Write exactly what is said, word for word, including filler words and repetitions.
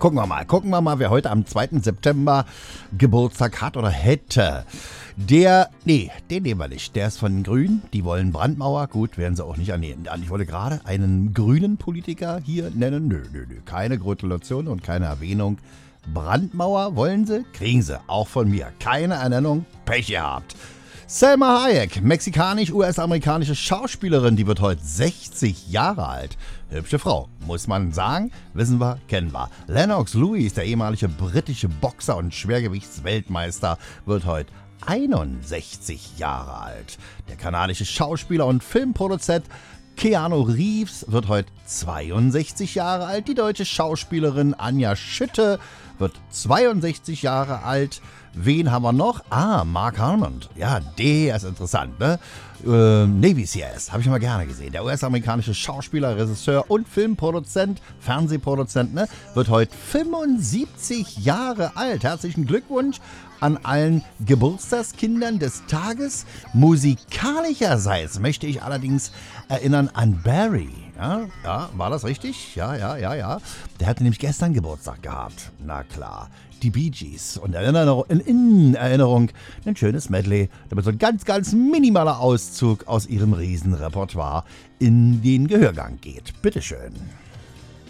Gucken wir mal, gucken wir mal, wer heute am zweiten September Geburtstag hat oder hätte. Der, nee, den nehmen wir nicht. Der ist von den Grünen. Die wollen Brandmauer. Gut, werden sie auch nicht annehmen. Ich wollte gerade einen grünen Politiker hier nennen. Nö, nö, nö. Keine Gratulation und keine Erwähnung. Brandmauer wollen sie? Kriegen sie. Auch von mir. Keine Ernennung. Pech gehabt. Salma Hayek, mexikanisch-U S-amerikanische Schauspielerin, die wird heute sechzig Jahre alt. Hübsche Frau, muss man sagen, wissen wir, kennen wir. Lennox Lewis, der ehemalige britische Boxer und Schwergewichtsweltmeister, wird heute einundsechzig Jahre alt. Der kanadische Schauspieler und Filmproduzent Keanu Reeves wird heute zweiundsechzig Jahre alt. Die deutsche Schauspielerin Anja Schütte wird zweiundsechzig Jahre alt. Wen haben wir noch? Ah, Mark Harmon. Ja, der ist interessant, ne? Äh, Navy C I S, habe ich immer gerne gesehen. Der U S-amerikanische Schauspieler, Regisseur und Filmproduzent, Fernsehproduzent, ne? Wird heute fünfundsiebzig Jahre alt. Herzlichen Glückwunsch an allen Geburtstagskindern des Tages. Musikalischerseits möchte ich allerdings erinnern an Barry. Ja, ja, war das richtig? Ja, ja, ja, ja. Der hatte nämlich gestern Geburtstag gehabt. Na klar. Die Bee Gees und Erinnerung, in, in Erinnerung ein schönes Medley, damit so ein ganz, ganz minimaler Auszug aus ihrem Riesenrepertoire in den Gehörgang geht. Bitteschön.